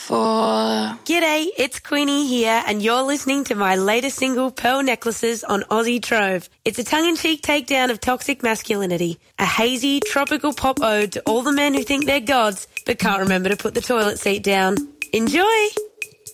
4. G'day, it's Queenie here, and you're listening to my latest single, Pearl Necklaces, on Aussie Trove. It's a tongue-in-cheek takedown of toxic masculinity, a hazy, tropical pop ode to all the men who think they're gods but can't remember to put the toilet seat down. Enjoy!